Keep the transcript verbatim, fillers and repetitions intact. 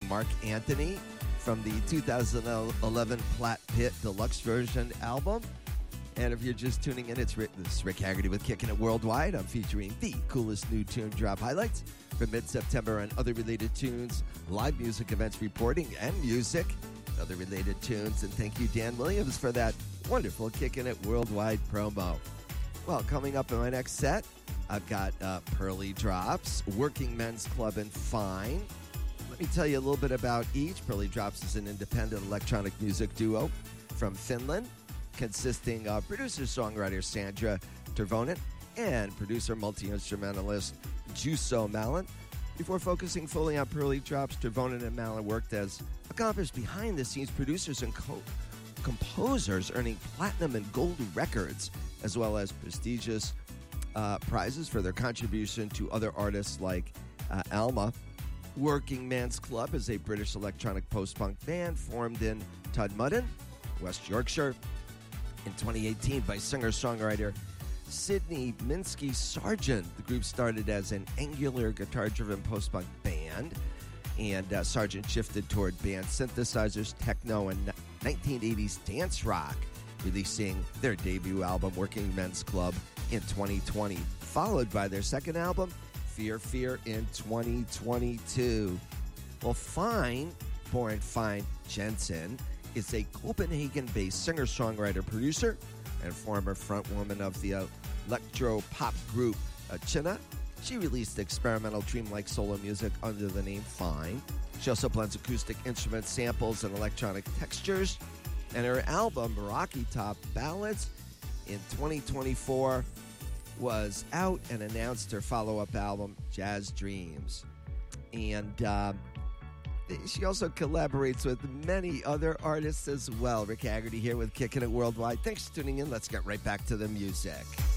Mark Anthony from the two thousand eleven Platt Pit Deluxe Version album. And if you're just tuning in, it's Rick, this is Rick Haggerty with Kicking It Worldwide. I'm featuring the coolest new tune drop highlights from mid-September and other related tunes, live music events reporting, and music, other related tunes. And thank you, Dan Williams, for that wonderful Kicking It Worldwide promo. Well, coming up in my next set, I've got uh, Pearly Drops, Working Men's Club, and Fine. Let me tell you a little bit about each. Pearly Drops is an independent electronic music duo from Finland, consisting of producer-songwriter Sandra Tervonen and producer multi-instrumentalist Juuso Malin. Before focusing fully on Pearly Drops, Tervonen and Malin worked as accomplished behind-the-scenes producers and co- composers, earning platinum and gold records, as well as prestigious uh, prizes for their contribution to other artists like uh, Alma. Working Men's Club is a British electronic post-punk band formed in Tudmudden, West Yorkshire, in twenty eighteen by singer-songwriter Sydney Minsky Sargent. The group started as an angular guitar-driven post-punk band, and uh, Sargent shifted toward band synthesizers, techno, and nineteen eighties dance rock, releasing their debut album, Working Men's Club, in twenty twenty, followed by their second album, Fear Fear, in twenty twenty-two. Well, Fine, born Fine Jensen, is a Copenhagen-based singer-songwriter-producer and former frontwoman of the electro-pop group China. She released experimental dreamlike solo music under the name Fine. She also blends acoustic instrument samples and electronic textures. And her album, Rocky Top Ballads, in twenty twenty-four, was out and announced her follow-up album, Jazz Dreams. And uh, she also collaborates with many other artists as well. Rick Haggerty here with Kicking It Worldwide. Thanks for tuning in. Let's get right back to the music.